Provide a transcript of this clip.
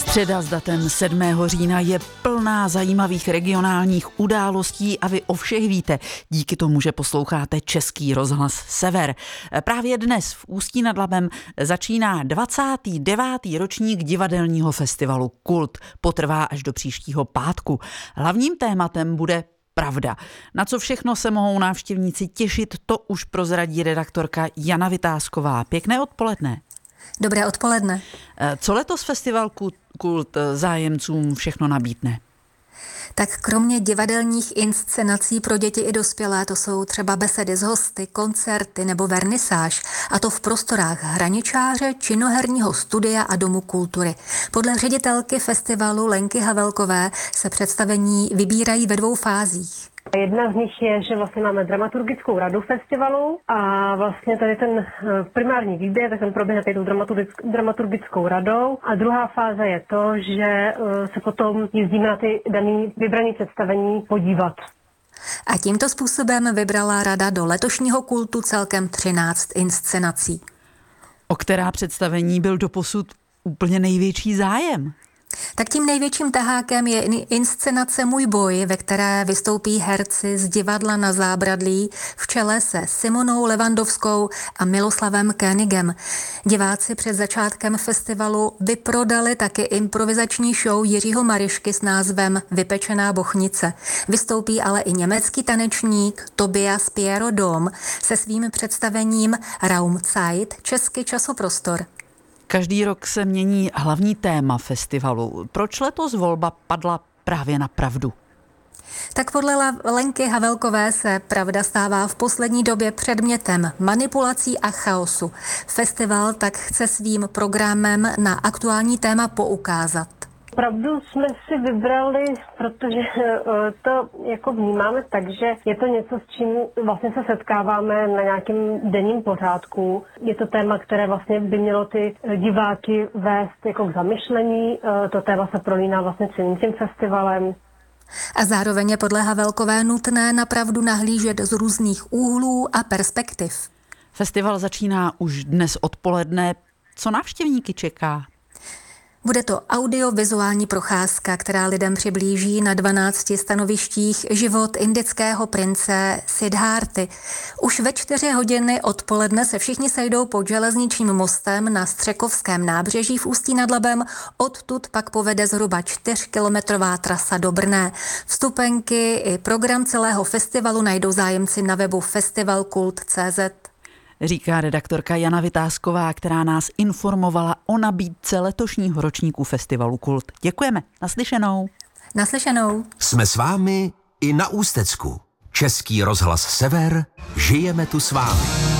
Středa s datem 7. října je plná zajímavých regionálních událostí a vy o všech víte. Díky tomu, že posloucháte Český rozhlas Sever. Právě dnes v Ústí nad Labem začíná 29. ročník divadelního festivalu Kult. Potrvá až do příštího pátku. Hlavním tématem bude pravda. Na co všechno se mohou návštěvníci těšit, to už prozradí redaktorka Jana Vytázková. Pěkné odpoledne. Dobré odpoledne. Co letos festival Kult zájemcům všechno nabídne? Tak kromě divadelních inscenací pro děti i dospělé, to jsou třeba besedy s hosty, koncerty nebo vernisáž, a to v prostorách Hraničáře, činoherního studia a Domu kultury. Podle ředitelky festivalu Lenky Havelkové se představení vybírají ve 2 fázích. Jedna z nich je, že vlastně máme dramaturgickou radu festivalu a vlastně tady ten primární výběr, tak ten proběhne tou dramaturgickou radou. A druhá fáze je to, že se potom jezdíme na ty daný vybrané představení podívat. A tímto způsobem vybrala rada do letošního Kultu celkem 13 inscenací. O která představení byl doposud úplně největší zájem? Tak tím největším tahákem je inscenace Můj boj, ve které vystoupí herci z divadla Na zábradlí v čele se Simonou Levandovskou a Miloslavem Koenigem. Diváci před začátkem festivalu vyprodali taky improvizační show Jiřího Marišky s názvem Vypečená bochnice. Vystoupí ale i německý tanečník Tobias Piero Dom se svým představením Raumzeit, český časoprostor. Každý rok se mění hlavní téma festivalu. Proč letos volba padla právě na pravdu? Tak podle Lenky Havelkové se pravda stává v poslední době předmětem manipulací a chaosu. Festival tak chce svým programem na aktuální téma poukázat. Pravdu jsme si vybrali, protože to jako vnímáme tak, že je to něco, s čím vlastně se setkáváme na nějakém denním pořádku. Je to téma, které vlastně by mělo ty diváky vést jako k zamyšlení. To téma se prolíná vlastně celým tím festivalem. A zároveň je podle Havelkové nutné na pravdu nahlížet z různých úhlů a perspektiv. Festival začíná už dnes odpoledne. Co návštěvníky čeká? Bude to audiovizuální procházka, která lidem přiblíží na 12 stanovištích život indického prince Siddhárty. Už ve 4 hodiny odpoledne se všichni sejdou pod železničním mostem na Střekovském nábřeží v Ústí nad Labem. Odtud pak povede zhruba 4kilometrová trasa do Brna. Vstupenky i program celého festivalu najdou zájemci na webu festivalkult.cz. Říká redaktorka Jana Vytázková, která nás informovala o nabídce letošního ročníku festivalu Kult. Děkujeme. Naslyšenou. Naslyšenou. Jsme s vámi i na Ústecku. Český rozhlas Sever. Žijeme tu s vámi.